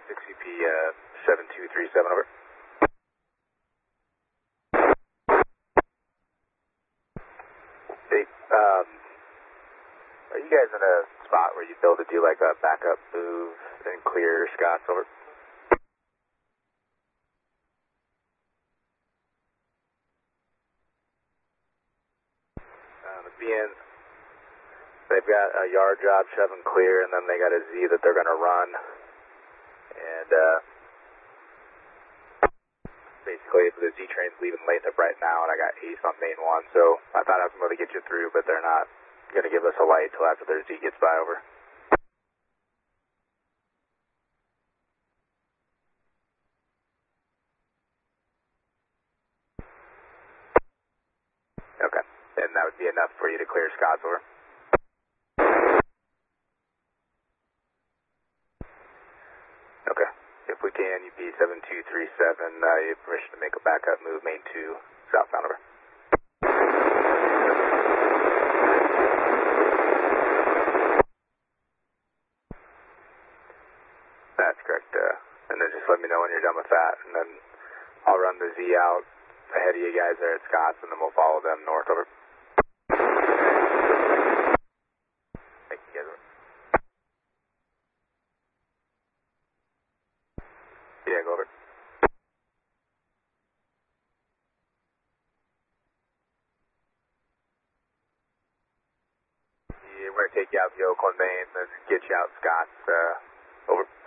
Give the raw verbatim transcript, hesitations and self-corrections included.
six C P uh, seven two three seven, over. Hey, um, are you guys in a spot where you'd be able to do like a backup move and clear Scots, over? Um, it's being, they've got a yard job shoving clear, and then they got a Z that they're going to run. And uh, basically, the Z train's leaving Lathrop right now, and I got Ace on main one, so I thought I was going to get you through, but they're not going to give us a light till after their Z gets by, over. Okay, and that would be enough for you to clear Scots, over. Okay. If we can, U P seven two three seven, uh, you have permission to make a backup move, main two, southbound, over. That's correct, uh, and then just let me know when you're done with that, and then I'll run the Z out ahead of you guys there at Scott's, and then we'll follow them north, over. Thank you, guys, over. Yeah, go over. Yeah, we're going to take you out the Oakland main, then get you out Scott's, uh, over.